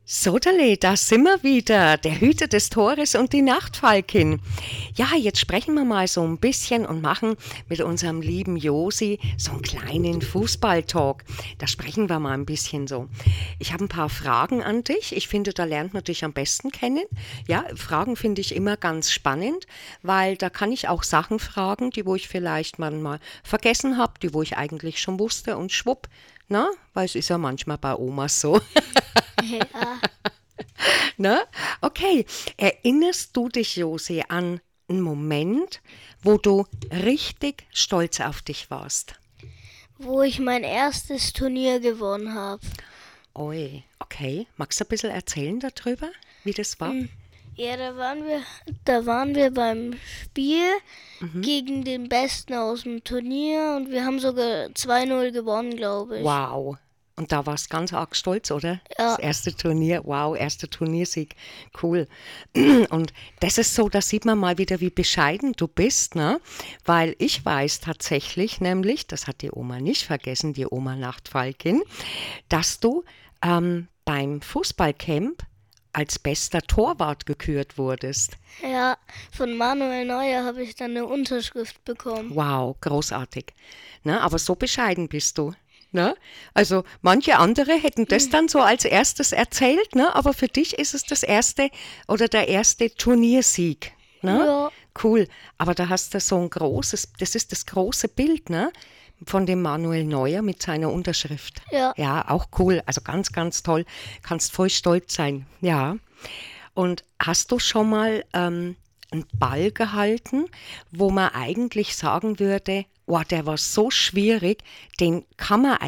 Sodale, da sind wir wieder, der Hüter des Tores und die Nachtfalkin. Ja, jetzt sprechen wir mal so ein bisschen und machen mit unserem lieben Josi so einen kleinen Fußballtalk. Da sprechen wir mal ein bisschen so. Ich habe ein paar Fragen an dich. Ich finde, da lernt man dich am besten kennen. Ja, Fragen finde ich immer ganz spannend, weil da kann ich auch Sachen fragen, die wo ich vielleicht mal vergessen habe, die wo ich eigentlich schon wusste und schwupp, na, weil es ist ja manchmal bei Omas so. Ja, Ne? Okay, erinnerst du dich, Josi, an einen Moment, wo du richtig stolz auf dich warst? wo ich mein erstes Turnier gewonnen habe. Oi, okay. Magst du ein bisschen erzählen darüber, wie das war? Ja, da waren wir beim Spiel Mhm. gegen den Besten aus dem Turnier und wir haben sogar 2:0 gewonnen, glaube ich. Wow. Und da warst du ganz arg stolz, oder? Das Ja, erste Turnier, wow, erster Turniersieg, cool. Und das ist so, da sieht man mal wieder, wie bescheiden du bist, ne? Weil ich weiß tatsächlich nämlich, das hat die Oma nicht vergessen, die Oma Nachtfalkin, dass du beim Fußballcamp als bester Torwart gekürt wurdest. ja, von Manuel Neuer habe ich dann eine Unterschrift bekommen. Wow, großartig. Ne, aber so bescheiden bist du. Ne? Also manche andere hätten das dann so als erstes erzählt, ne? Aber für dich ist es das erste oder der erste Turniersieg. Ne? Ja, Cool. Aber da hast du so ein großes, das ist das große Bild, ne? Von dem Manuel Neuer mit seiner Unterschrift. ja. Ja, auch cool. Also ganz, ganz toll. Kannst voll stolz sein. Ja. Und hast du schon mal einen Ball gehalten, wo man eigentlich sagen würde, oh, der war so schwierig, den kann man